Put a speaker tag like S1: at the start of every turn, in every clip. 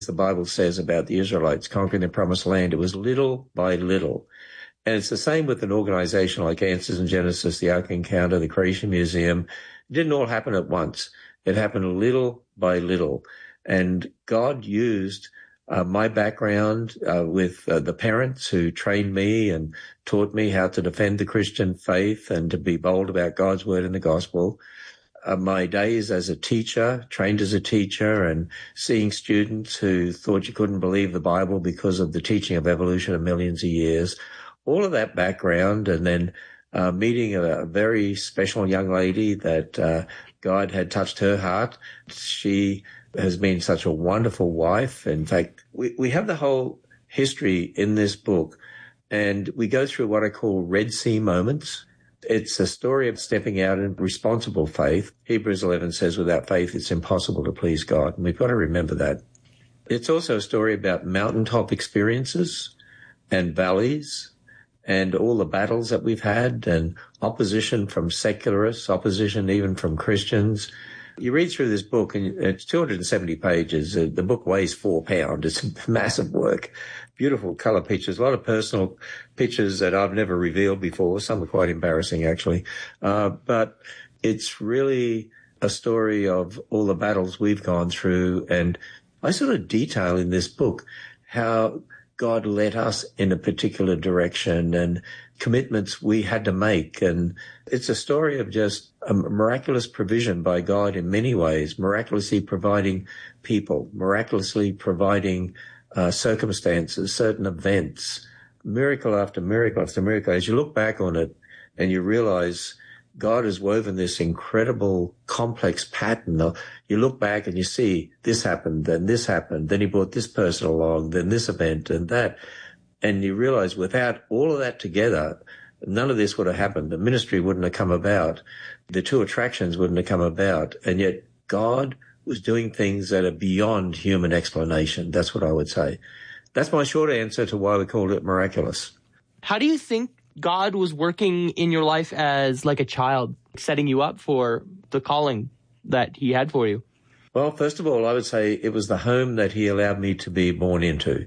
S1: The Bible says about the Israelites conquering the promised land, it was little by little. And it's the same with an organization like Answers in Genesis, the Ark Encounter, the Creation Museum. It didn't all happen at once. It happened little by little. And God used my background with the parents who trained me and taught me how to defend the Christian faith and to be bold about God's word and the gospel. My days as a teacher, trained as a teacher, and seeing students who thought you couldn't believe the Bible because of the teaching of evolution of millions of years. All of that background, and then meeting a very special young lady that God had touched her heart. She has been such a wonderful wife. In fact, we have the whole history in this book, and we go through what I call Red Sea moments. It's a story of stepping out in responsible faith. Hebrews 11 says, without faith, it's impossible to please God. And we've got to remember that. It's also a story about mountaintop experiences and valleys and all the battles that we've had and opposition from secularists, opposition even from Christians. You read through this book, and it's 270 pages. The book weighs 4 pounds. It's massive work. Beautiful color pictures, a lot of personal pictures that I've never revealed before. Some are quite embarrassing, actually. But it's really a story of all the battles we've gone through. And I sort of detail in this book how God led us in a particular direction and commitments we had to make. And it's a story of just a miraculous provision by God in many ways, miraculously providing people, miraculously providing circumstances, certain events, miracle after miracle after miracle. As you look back on it and you realize God has woven this incredible complex pattern. You look back and you see this happened, then he brought this person along, then this event and that. And you realize without all of that together, none of this would have happened. The ministry wouldn't have come about. The 2 attractions wouldn't have come about. And yet God was doing things that are beyond human explanation. That's what I would say. That's my short answer to why we called it miraculous.
S2: How do you think God was working in your life as like a child, setting you up for the calling that he had for you?
S1: Well, first of all, I would say it was the home that he allowed me to be born into.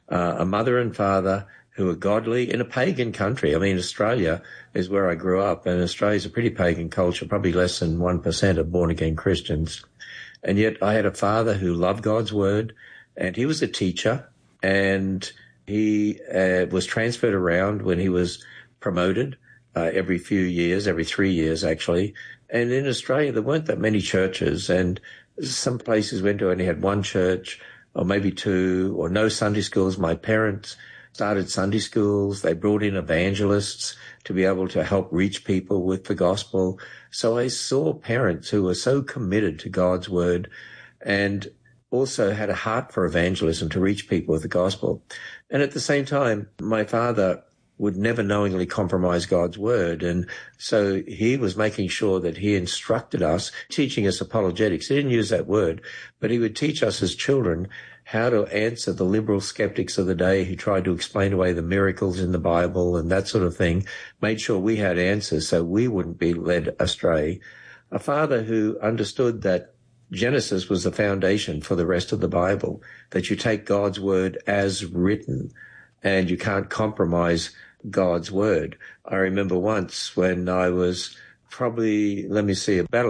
S1: A mother and father who were godly in a pagan country. I mean, Australia is where I grew up, and Australia's a pretty pagan culture, probably less than 1% of born-again Christians. And yet I had a father who loved God's word, and he was a teacher, and he was transferred around when he was promoted every few years, every 3 years actually. And in Australia, there weren't that many churches, and some places went to only had 1 church or maybe 2, or no Sunday schools. My parents started Sunday schools. They brought in evangelists to be able to help reach people with the gospel. So I saw parents who were so committed to God's word and also had a heart for evangelism to reach people with the gospel. And at the same time, my father would never knowingly compromise God's word. And so he was making sure that he instructed us, teaching us apologetics. He didn't use that word, but he would teach us as children how to answer the liberal skeptics of the day who tried to explain away the miracles in the Bible and that sort of thing, made sure we had answers so we wouldn't be led astray. A father who understood that Genesis was the foundation for the rest of the Bible, that you take God's word as written and you can't compromise God's word. I remember once when I was probably, about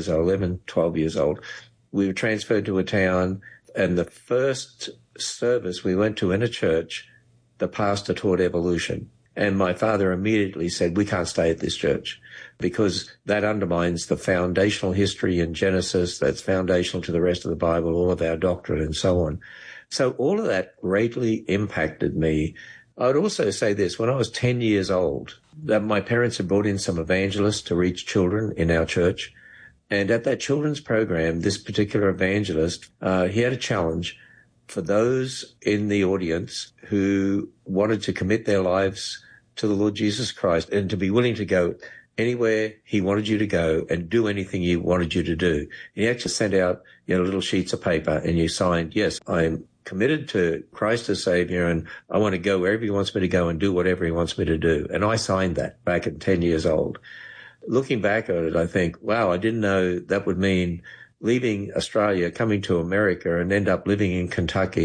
S1: 12 years old, we were transferred to a town, and the first service we went to in a church, the pastor taught evolution. And my father immediately said, we can't stay at this church because that undermines the foundational history in Genesis that's foundational to the rest of the Bible, all of our doctrine and so on. So all of that greatly impacted me. I would also say this, when I was 10 years old, that my parents had brought in some evangelists to reach children in our church. And at that children's program, this particular evangelist, he had a challenge for those in the audience who wanted to commit their lives to the Lord Jesus Christ and to be willing to go anywhere he wanted you to go and do anything he wanted you to do. He actually sent out, little sheets of paper and you signed, yes, I'm committed to Christ as Savior and I want to go wherever he wants me to go and do whatever he wants me to do. And I signed that back at 10 years old. Looking back at it, I think, wow, I didn't know that would mean leaving Australia, coming to America, and end up living in Kentucky